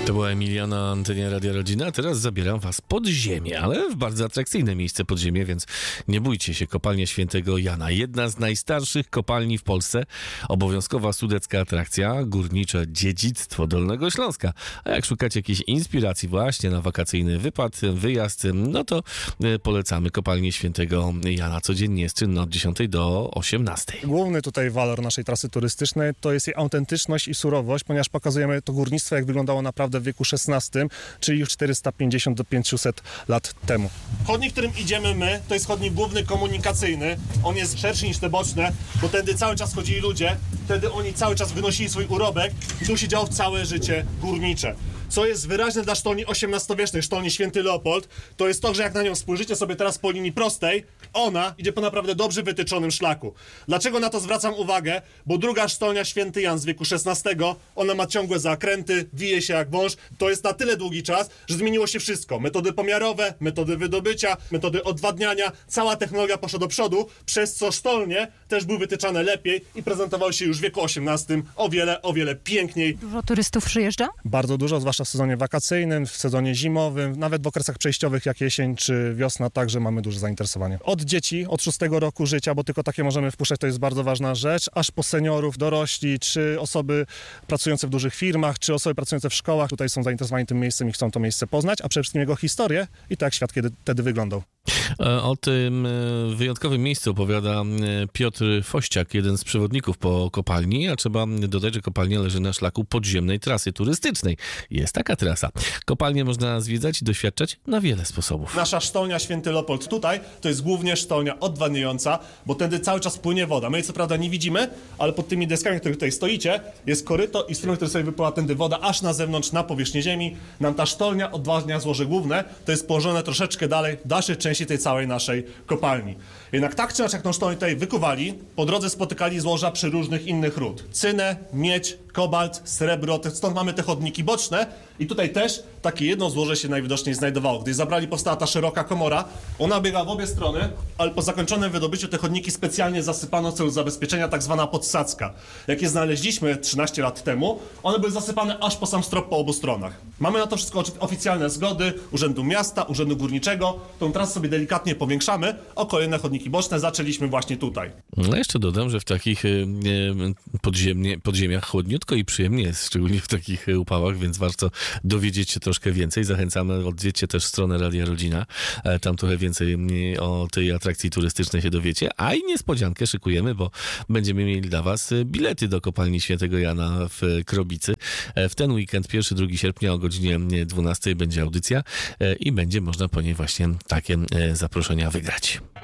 To była Emilia na antenie Radia Rodzina, a teraz zabieram was pod ziemię, ale w bardzo atrakcyjne miejsce pod ziemię, więc nie bójcie się, kopalnia Świętego Jana. Jedna z najstarszych kopalni w Polsce, obowiązkowa sudecka atrakcja, górnicze dziedzictwo Dolnego Śląska. A jak szukacie jakiejś inspiracji właśnie na wakacyjny wyjazd, no to polecamy kopalnię Świętego Jana. Codziennie jest czynna od 10 do 18. Główny tutaj walor naszej trasy turystycznej to jest jej autentyczność i surowość, ponieważ pokazujemy to górnictwo, jak wyglądało naprawdę w wieku XVI, czyli już 450 do 500 lat temu. Chodnik, którym idziemy my, to jest chodnik główny komunikacyjny. On jest szerszy niż te boczne, bo tędy cały czas chodzili ludzie, wtedy oni cały czas wynosili swój urobek i tu się działo całe życie górnicze. Co jest wyraźne dla sztolni XVIII-wiecznej, sztolni Święty Leopold, to jest to, że jak na nią spojrzycie sobie teraz po linii prostej, ona idzie po naprawdę dobrze wytyczonym szlaku. Dlaczego na to zwracam uwagę? Bo druga sztolnia Święty Jan z wieku XVI, ona ma ciągłe zakręty, wije się jak wąż. To jest na tyle długi czas, że zmieniło się wszystko. Metody pomiarowe, metody wydobycia, metody odwadniania, cała technologia poszła do przodu, przez co sztolnie też były wytyczane lepiej i prezentowały się już w wieku XVIII o wiele piękniej. Dużo turystów przyjeżdża? Bardzo dużo, zwłaszcza w sezonie wakacyjnym, w sezonie zimowym, nawet w okresach przejściowych jak jesień czy wiosna, także mamy duże zainteresowanie. Od dzieci, od 6 roku życia, bo tylko takie możemy wpuszczać, to jest bardzo ważna rzecz, aż po seniorów, dorośli, czy osoby pracujące w dużych firmach, czy osoby pracujące w szkołach, tutaj są zainteresowani tym miejscem i chcą to miejsce poznać, a przede wszystkim jego historię i to, jak świat wtedy wyglądał. O tym wyjątkowym miejscu opowiada Piotr Fościak, jeden z przewodników po kopalni, a trzeba dodać, że kopalnia leży na szlaku podziemnej trasy turystycznej. Jest taka trasa. Kopalnię można zwiedzać i doświadczać na wiele sposobów. Nasza sztolnia Święty Leopold tutaj to jest głównie sztolnia odwadniająca, bo tędy cały czas płynie woda. My jej co prawda nie widzimy, ale pod tymi deskami, których tutaj stoicie, jest koryto i strumień, który sobie wypływa tędy woda aż na zewnątrz, na powierzchnię ziemi. Nam ta sztolnia odwadnia złoże główne, to jest położone troszeczkę dalej, w dalszej części tej całej naszej kopalni. Jednak tak czy inaczej, jak tą sztolnię tutaj wykuwali, po drodze spotykali złoża przy różnych innych ród. Cynę, miedź, kobalt, srebro, stąd mamy te chodniki boczne i tutaj też takie jedno złoże się najwidoczniej znajdowało. Gdy zabrali, powstała ta szeroka komora, ona biega w obie strony, ale po zakończonym wydobyciu te chodniki specjalnie zasypano w celu zabezpieczenia, tak zwana podsadzka. Jak je znaleźliśmy 13 lat temu, one były zasypane aż po sam strop po obu stronach. Mamy na to wszystko oficjalne zgody Urzędu Miasta, Urzędu Górniczego. Tą trasę sobie delikatnie powiększamy, o kolejne chodniki boczne zaczęliśmy właśnie tutaj. No jeszcze dodam, że w takich podziemiach chłodniutko i przyjemnie jest, szczególnie w takich upałach, więc warto dowiedzieć się troszkę więcej. Zachęcamy, odwiedźcie też stronę Radia Rodzina. Tam trochę więcej o tej atrakcji turystycznej się dowiecie. A i niespodziankę szykujemy, bo będziemy mieli dla was bilety do kopalni Świętego Jana w Krobicy. W ten weekend, 1-2 sierpnia o godzinie 12 będzie audycja i będzie można po niej właśnie takie zaproszenia wygrać.